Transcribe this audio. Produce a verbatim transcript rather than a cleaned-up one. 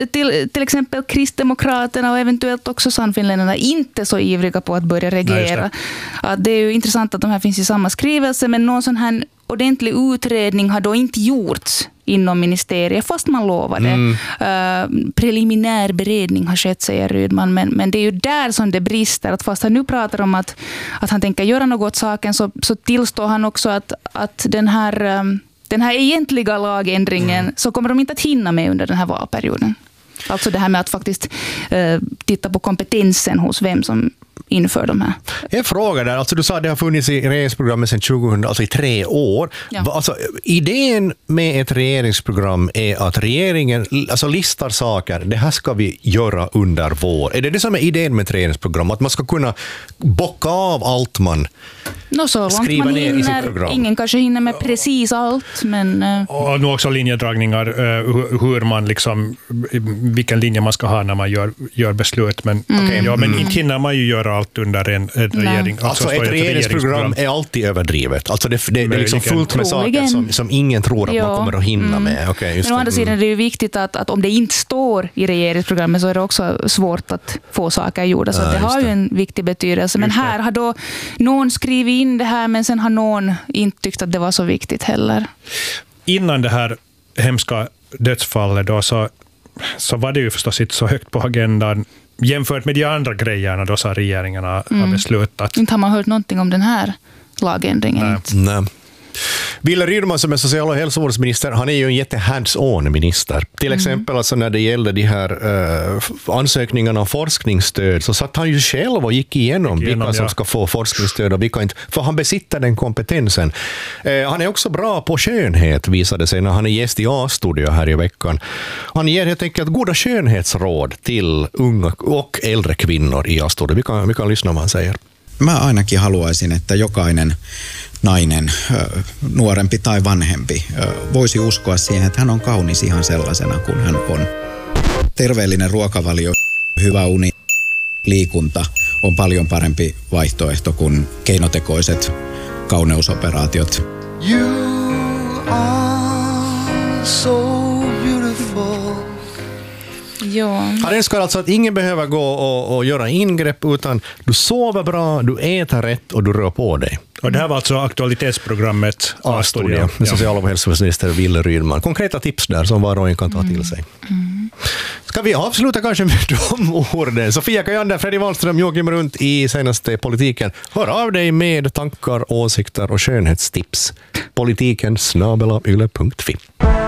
till, till exempel Kristdemokraterna och eventuellt också Sannfinländarna inte så ivriga på att börja regera. Nej, det. Att det är ju intressant att de här finns i samma skrivelse, men någon sån här ordentlig utredning har då inte gjorts inom ministeriet, fast man lovade. Mm. Uh, preliminär beredning har skett, säger Rydman, men, men det är ju där som det brister. Att fast han nu pratar om att, att han tänker göra något åt saken, så, så tillstår han också att, att den här, um, den här egentliga lagändringen mm. så kommer de inte att hinna med under den här valperioden. Alltså det här med att faktiskt uh, titta på kompetensen hos vem som inför de här. En fråga där, alltså du sa att det har funnits i regeringsprogrammet sedan tjugohundra, alltså i tre år. Ja. Alltså, idén med ett regeringsprogram är att regeringen alltså listar saker, det här ska vi göra under vår. Är det det som är idén med ett regeringsprogram? Att man ska kunna bocka av allt man no, så skriver man ner hinner, i sitt program? Ingen kanske hinner med precis allt, men... Uh... Och nu också linjedragningar, uh, hur man liksom, vilken linje man ska ha när man gör, gör beslut. Men, mm. okay, ja, men inte hinner man ju göra allt under en, en regering. Alltså, alltså ett, ett regeringsprogram är alltid överdrivet. Alltså det, det, det är liksom fullt med saker som, som ingen tror att ja. man kommer att hinna mm. med. Okay, just men å andra det. sidan är det ju viktigt att, att om det inte står i regeringsprogrammet så är det också svårt att få saker gjorda. Så ja, det har ju en viktig betydelse. Men här har då någon skrivit in det här, men sen har någon inte tyckt att det var så viktigt heller. Innan det här hemska dödsfallet då, så, så var det ju förstås inte så högt på agendan jämfört med de andra grejerna då så regeringen har mm. beslutat. Inte har man hört någonting om den här lagändringen. Nej. Nej. Wille Rydman som är social- och hälsovårdsminister, han är ju en jätte hands-on minister. Till mm. exempel alltså när det gällde de här uh, ansökningarna om forskningsstöd, så satt han ju själv och gick igenom, gick igenom vilka som ja. ska få forskningsstöd och vilka inte. För han besitter den kompetensen. Uh, han är också bra på skönhet, visade sig när han är gäst i A-studio här i veckan. Han ger helt enkelt goda skönhetsråd till unga och äldre kvinnor i A-studio. Vi kan, vi kan lyssna vad han säger. Mä ainakin haluaisin, että jokainen nainen, nuorempi tai vanhempi, voisi uskoa siihen, että hän on kaunis ihan sellaisena kuin hän on. Terveellinen ruokavalio, hyvä uni, liikunta on paljon parempi vaihtoehto kuin keinotekoiset kauneusoperaatiot. You are so Ja. Han önskar alltså att ingen behöver gå och, och göra ingrepp, utan du sover bra, du äter rätt och du rör på dig. Och det här var alltså aktualitetsprogrammet A-studio med social- och hälsovårdsminister Wille Rydman. Konkreta tips där som var och en kan ta till sig. Mm. Ska vi avsluta kanske med de orden? Sofia Kajander, Freddy Wahlström, Joakim runt i senaste politiken. Hör av dig med tankar, åsikter och skönhetstips. Politiken snabel-a yle punkt fi.